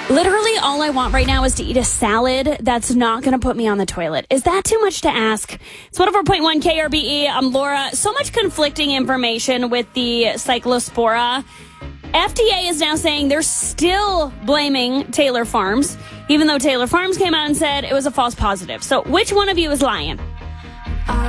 Literally, all I want right now is to eat a salad that's not going to put me on the toilet. Is that too much to ask? It's 104.1 KRBE. I'm Laura. So much conflicting information with the Cyclospora. FDA is now saying they're still blaming Taylor Farms, even though Taylor Farms came out and said it was a false positive. So which one of you is lying?